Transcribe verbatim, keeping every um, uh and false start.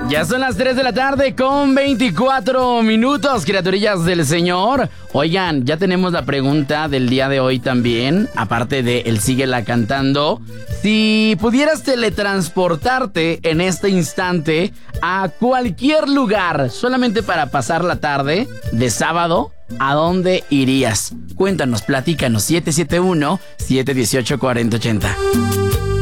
Ya son las tres de la tarde con veinticuatro minutos, criaturillas del Señor. Oigan, ya tenemos la pregunta del día de hoy también, aparte de el Síguela Cantando. Si pudieras teletransportarte en este instante a cualquier lugar, solamente para pasar la tarde de sábado, ¿a dónde irías? Cuéntanos, platícanos, siete siete uno, siete uno ocho, cuatro cero ocho cero.